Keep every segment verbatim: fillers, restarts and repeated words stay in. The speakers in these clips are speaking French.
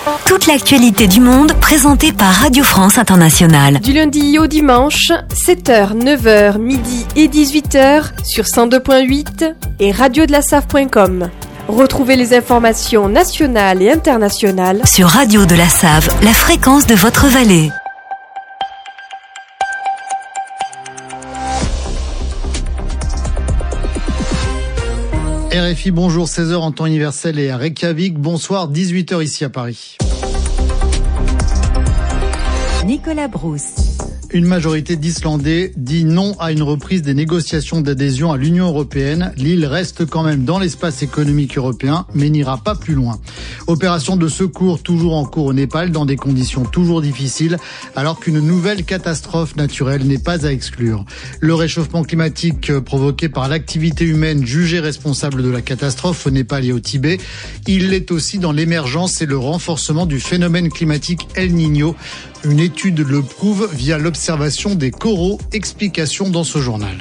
Toute l'actualité du monde présentée par Radio France Internationale. Du lundi au dimanche, sept heures, neuf heures, midi et dix-huit heures sur cent deux virgule huit et radio de la save point com. Retrouvez les informations nationales et internationales sur Radio de la Save, la fréquence de votre vallée. R F I, bonjour, seize heures en temps universel et à Reykjavik. Bonsoir, dix-huit heures ici à Paris. Nicolas Brousse. Une majorité d'Islandais dit non à une reprise des négociations d'adhésion à l'Union européenne. L'île reste quand même dans l'espace économique européen, mais n'ira pas plus loin. Opération de secours toujours en cours au Népal, dans des conditions toujours difficiles, alors qu'une nouvelle catastrophe naturelle n'est pas à exclure. Le réchauffement climatique provoqué par l'activité humaine jugée responsable de la catastrophe au Népal et au Tibet, il l'est aussi dans l'émergence et le renforcement du phénomène climatique El Niño. Une étude le prouve via l'observation des coraux. Explication dans ce journal.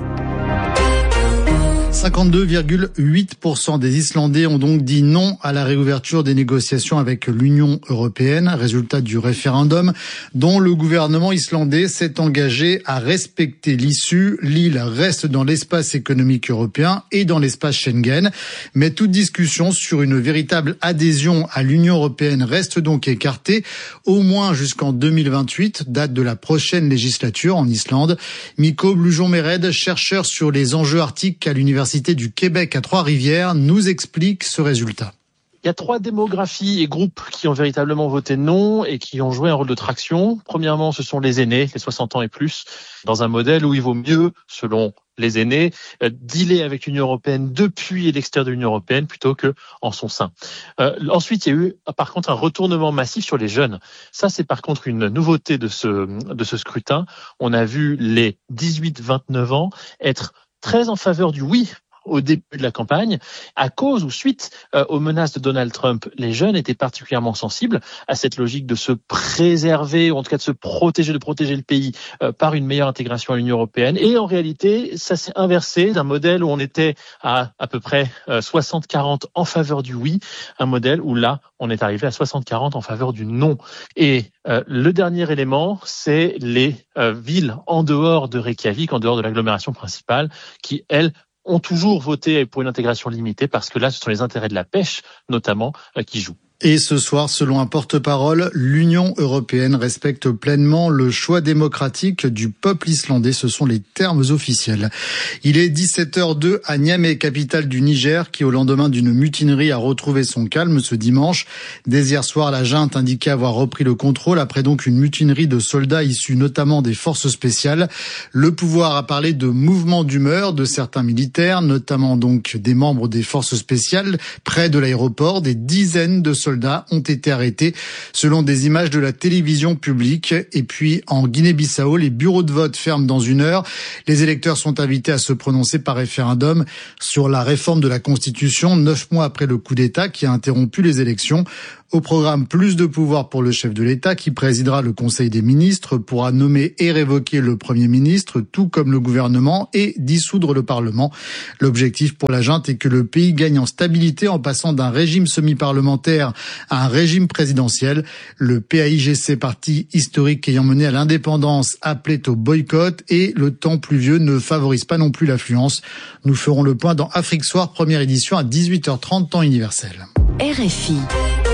cinquante-deux virgule huit pour cent des Islandais ont donc dit non à la réouverture des négociations avec l'Union européenne, résultat du référendum dont le gouvernement islandais s'est engagé à respecter l'issue. L'île reste dans l'espace économique européen et dans l'espace Schengen, mais toute discussion sur une véritable adhésion à l'Union européenne reste donc écartée, au moins jusqu'en deux mille vingt-huit, date de la prochaine législature en Islande. Mikko Blujon-Mered, chercheur sur les enjeux arctiques à l'université du Québec à Trois-Rivières, nous explique ce résultat. Il y a trois démographies et groupes qui ont véritablement voté non et qui ont joué un rôle de traction. Premièrement, ce sont les aînés, les soixante ans et plus, dans un modèle où il vaut mieux, selon les aînés, dealer avec l'Union européenne depuis l'extérieur de l'Union européenne plutôt que en son sein. Euh, ensuite, il y a eu, par contre, un retournement massif sur les jeunes. Ça, c'est par contre une nouveauté de ce, de ce scrutin. On a vu les dix-huit vingt-neuf ans être très en faveur du oui au début de la campagne, à cause ou suite euh, aux menaces de Donald Trump. Les jeunes étaient particulièrement sensibles à cette logique de se préserver, ou en tout cas de se protéger, de protéger le pays euh, par une meilleure intégration à l'Union européenne. Et en réalité, ça s'est inversé d'un modèle où on était à à peu près euh, soixante quarante en faveur du oui, un modèle où là, on est arrivé à soixante quarante en faveur du non. Et euh, le dernier élément, c'est les euh, villes en dehors de Reykjavik, en dehors de l'agglomération principale, qui, elles, ont toujours voté pour une intégration limitée parce que là, ce sont les intérêts de la pêche, notamment, euh, qui jouent. Et ce soir, selon un porte-parole, l'Union européenne respecte pleinement le choix démocratique du peuple islandais. Ce sont les termes officiels. Il est dix-sept heures zéro deux à Niamey, capitale du Niger, qui au lendemain d'une mutinerie a retrouvé son calme ce dimanche. Dès hier soir, la junte indiquait avoir repris le contrôle après donc une mutinerie de soldats issus notamment des forces spéciales. Le pouvoir a parlé de mouvement d'humeur de certains militaires, notamment donc des membres des forces spéciales près de l'aéroport. Des dizaines de soldats ont été arrêtés selon des images de la télévision publique. Et puis en Guinée-Bissau, les bureaux de vote ferment dans une heure. Les électeurs sont invités à se prononcer par référendum sur la réforme de la Constitution, neuf mois après le coup d'État qui a interrompu les élections. Au programme, plus de pouvoir pour le chef de l'État qui présidera le Conseil des ministres, pourra nommer et révoquer le Premier ministre, tout comme le gouvernement, et dissoudre le Parlement. L'objectif pour la junte est que le pays gagne en stabilité en passant d'un régime semi-parlementaire à un régime présidentiel. Le P A I G C, parti historique ayant mené à l'indépendance, appelait au boycott et le temps pluvieux ne favorise pas non plus l'affluence. Nous ferons le point dans Afrique Soir, première édition à dix-huit heures trente, temps universel. R F I.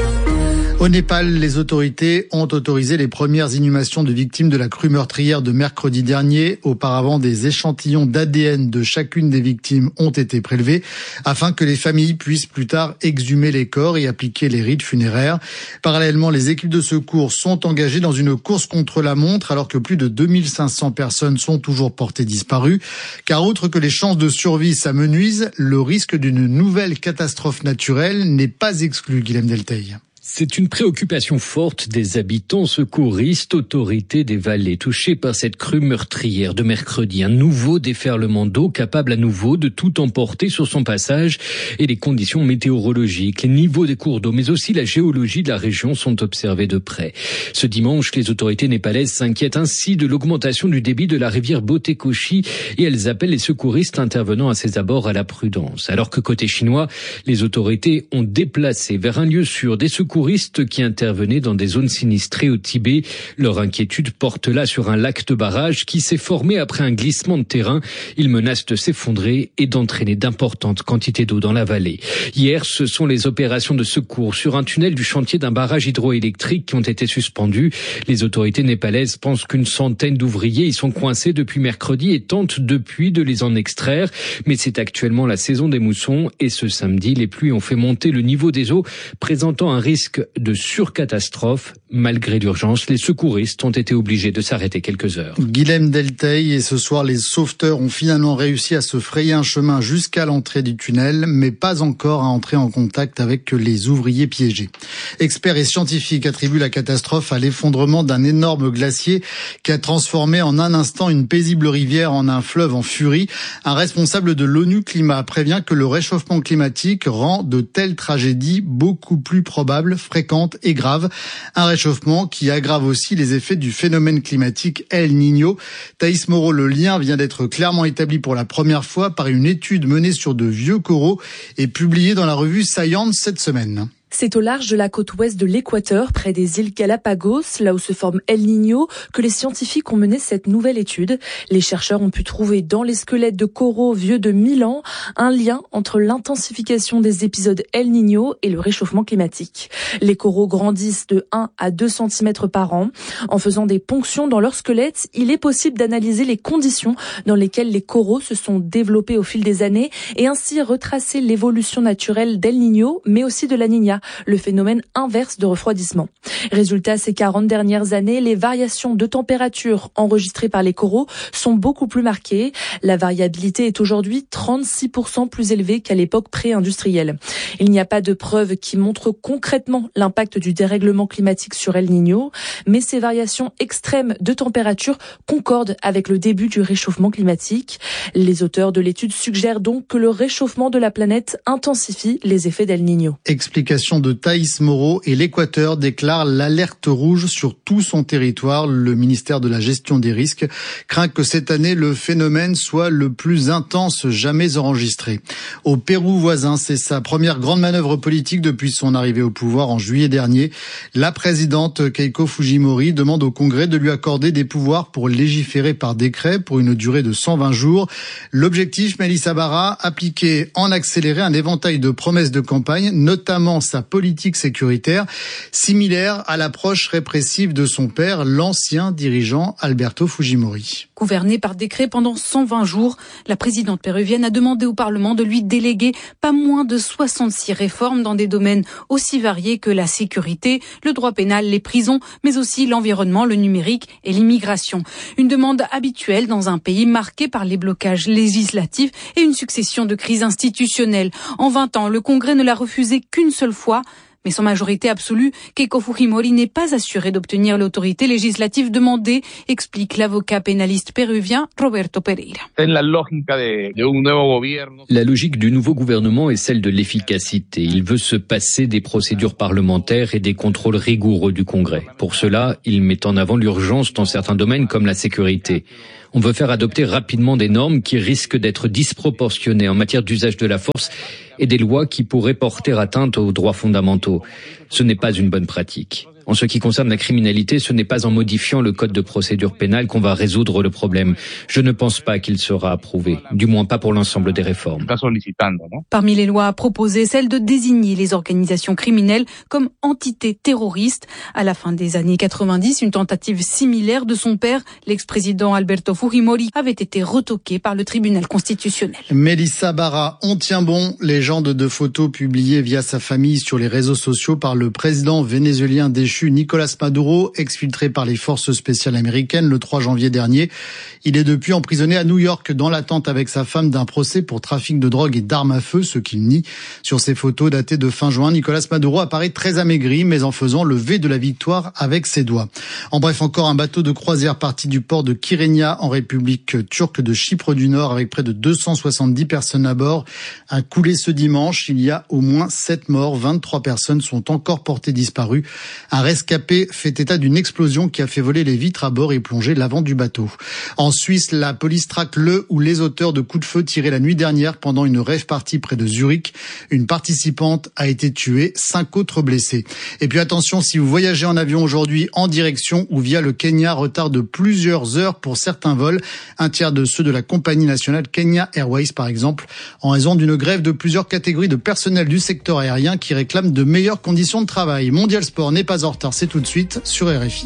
Au Népal, les autorités ont autorisé les premières inhumations de victimes de la crue meurtrière de mercredi dernier. Auparavant, des échantillons d'A D N de chacune des victimes ont été prélevés afin que les familles puissent plus tard exhumer les corps et appliquer les rites funéraires. Parallèlement, les équipes de secours sont engagées dans une course contre la montre alors que plus de deux mille cinq cents personnes sont toujours portées disparues. Car outre que les chances de survie s'amenuisent, le risque d'une nouvelle catastrophe naturelle n'est pas exclu, Guilhem Delteil. C'est une préoccupation forte des habitants, secouristes, autorités des vallées touchées par cette crue meurtrière de mercredi. Un nouveau déferlement d'eau capable à nouveau de tout emporter sur son passage et les conditions météorologiques, les niveaux des cours d'eau, mais aussi la géologie de la région sont observés de près. Ce dimanche, les autorités népalaises s'inquiètent ainsi de l'augmentation du débit de la rivière Botekoshi et elles appellent les secouristes intervenant à ses abords à la prudence. Alors que côté chinois, les autorités ont déplacé vers un lieu sûr des secours secouristes qui intervenaient dans des zones sinistrées au Tibet. Leur inquiétude porte là sur un lac de barrage qui s'est formé après un glissement de terrain. Il menace de s'effondrer et d'entraîner d'importantes quantités d'eau dans la vallée. Hier, ce sont les opérations de secours sur un tunnel du chantier d'un barrage hydroélectrique qui ont été suspendues. Les autorités népalaises pensent qu'une centaine d'ouvriers y sont coincés depuis mercredi et tentent depuis de les en extraire. Mais c'est actuellement la saison des moussons et ce samedi, les pluies ont fait monter le niveau des eaux, présentant un risque de surcatastrophe. Malgré l'urgence, les secouristes ont été obligés de s'arrêter quelques heures. Guilhem Delteil, et ce soir, les sauveteurs ont finalement réussi à se frayer un chemin jusqu'à l'entrée du tunnel, mais pas encore à entrer en contact avec les ouvriers piégés. Experts et scientifiques attribuent la catastrophe à l'effondrement d'un énorme glacier qui a transformé en un instant une paisible rivière en un fleuve en furie. Un responsable de l'ONU Climat prévient que le réchauffement climatique rend de telles tragédies beaucoup plus probables, fréquentes et graves. Un réchauffement qui aggrave aussi les effets du phénomène climatique El Niño. Thaïs Moreau, le lien vient d'être clairement établi pour la première fois par une étude menée sur de vieux coraux et publiée dans la revue Science cette semaine. C'est au large de la côte ouest de l'Équateur, près des îles Galapagos, là où se forme El Niño, que les scientifiques ont mené cette nouvelle étude. Les chercheurs ont pu trouver dans les squelettes de coraux vieux de mille ans un lien entre l'intensification des épisodes El Niño et le réchauffement climatique. Les coraux grandissent de un à deux centimètres par an. En faisant des ponctions dans leurs squelettes, il est possible d'analyser les conditions dans lesquelles les coraux se sont développés au fil des années et ainsi retracer l'évolution naturelle d'El Niño, mais aussi de la Niña, le phénomène inverse de refroidissement. Résultat, ces quarante dernières années, les variations de température enregistrées par les coraux sont beaucoup plus marquées. La variabilité est aujourd'hui trente-six pour cent plus élevée qu'à l'époque pré-industrielle. Il n'y a pas de preuves qui montrent concrètement l'impact du dérèglement climatique sur El Niño, mais ces variations extrêmes de température concordent avec le début du réchauffement climatique. Les auteurs de l'étude suggèrent donc que le réchauffement de la planète intensifie les effets d'El Niño. Explication de Thaïs Moreau, et l'Équateur déclare l'alerte rouge sur tout son territoire. Le ministère de la Gestion des risques craint que cette année, le phénomène soit le plus intense jamais enregistré. Au Pérou voisin, c'est sa première grande manœuvre politique depuis son arrivée au pouvoir en juillet dernier. La présidente Keiko Fujimori demande au Congrès de lui accorder des pouvoirs pour légiférer par décret pour une durée de cent vingt jours. L'objectif, Mélissa Barra, appliquer en accéléré un éventail de promesses de campagne, notamment sa politique sécuritaire, similaire à l'approche répressive de son père, l'ancien dirigeant Alberto Fujimori. Gouvernée par décret pendant cent vingt jours, la présidente péruvienne a demandé au Parlement de lui déléguer pas moins de soixante-six réformes dans des domaines aussi variés que la sécurité, le droit pénal, les prisons, mais aussi l'environnement, le numérique et l'immigration. Une demande habituelle dans un pays marqué par les blocages législatifs et une succession de crises institutionnelles. En vingt ans, le Congrès ne l'a refusé qu'une seule fois. Mais sans majorité absolue, Keiko Fujimori n'est pas assurée d'obtenir l'autorité législative demandée, explique l'avocat pénaliste péruvien Roberto Pereira. La logique du nouveau gouvernement est celle de l'efficacité. Il veut se passer des procédures parlementaires et des contrôles rigoureux du Congrès. Pour cela, il met en avant l'urgence dans certains domaines comme la sécurité. On veut faire adopter rapidement des normes qui risquent d'être disproportionnées en matière d'usage de la force et des lois qui pourraient porter atteinte aux droits fondamentaux. Ce n'est pas une bonne pratique. En ce qui concerne la criminalité, ce n'est pas en modifiant le code de procédure pénale qu'on va résoudre le problème. Je ne pense pas qu'il sera approuvé, du moins pas pour l'ensemble des réformes. Parmi les lois proposées, celle de désigner les organisations criminelles comme entités terroristes. À la fin des années quatre-vingt-dix, une tentative similaire de son père, l'ex-président Alberto Fujimori, avait été retoquée par le tribunal constitutionnel. Mélissa Barra, on tient bon. Légende de photos publiées via sa famille sur les réseaux sociaux par le président vénézuélien déchu Nicolás Maduro, exfiltré par les forces spéciales américaines le trois janvier dernier. Il est depuis emprisonné à New York dans l'attente avec sa femme d'un procès pour trafic de drogue et d'armes à feu, ce qu'il nie. Sur ces photos datées de fin juin, Nicolás Maduro apparaît très amaigri, mais en faisant le V de la victoire avec ses doigts. En bref, encore un bateau de croisière parti du port de Kyrenia en République turque de Chypre du Nord avec près de deux cent soixante-dix personnes à bord a coulé ce dimanche. Il y a au moins sept morts, vingt-trois personnes sont encore portées disparues. Un Un rescapé fait état d'une explosion qui a fait voler les vitres à bord et plonger l'avant du bateau. En Suisse, la police traque le ou les auteurs de coups de feu tirés la nuit dernière pendant une rave party près de Zurich. Une participante a été tuée, cinq autres blessés. Et puis attention, si vous voyagez en avion aujourd'hui en direction ou via le Kenya, retard de plusieurs heures pour certains vols, un tiers de ceux de la compagnie nationale Kenya Airways par exemple, en raison d'une grève de plusieurs catégories de personnel du secteur aérien qui réclament de meilleures conditions de travail. Mondial Sport n'est pas en retard, c'est tout de suite sur R F I.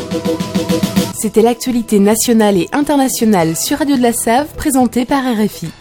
C'était l'actualité nationale et internationale sur Radio de la Save, présentée par R F I.